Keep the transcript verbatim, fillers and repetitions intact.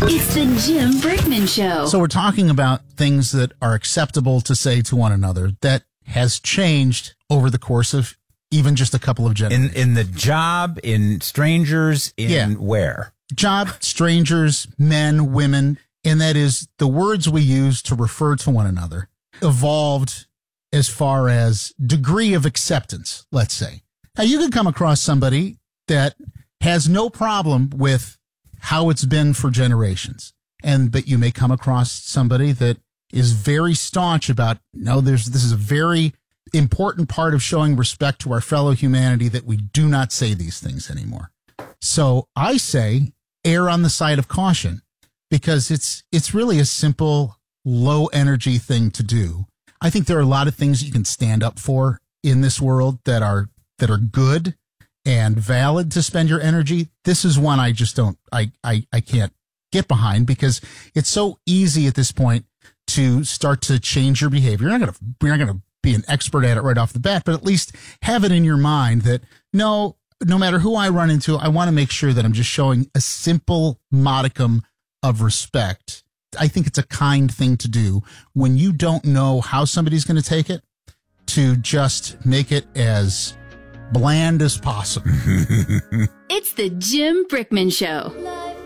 It's the Jim Brickman Show. So we're talking about things that are acceptable to say to one another that has changed over the course of even just a couple of generations. In in the job, in strangers, in Yeah. where? Job, strangers, men, women, and that is the words we use to refer to one another evolved as far as degree of acceptance, let's say. Now, you could come across somebody that has no problem with how it's been for generations, and but you may come across somebody that is very staunch about, no, there's this is a very important part of showing respect to our fellow humanity that we do not say these things anymore. So I say err on the side of caution, because it's it's really a simple, low energy thing to do. I think there are a lot of things you can stand up for in this world that are that are good and valid to spend your energy. This is one I just don't I I, I can't get behind, because it's so easy at this point to start to change your behavior. You're not gonna you're not gonna be an expert at it right off the bat, but at least have it in your mind that no, no matter who I run into, I want to make sure that I'm just showing a simple modicum of respect. I think it's a kind thing to do when you don't know how somebody's going to take it, to just make it as bland as possible. It's the Jim Brickman Show.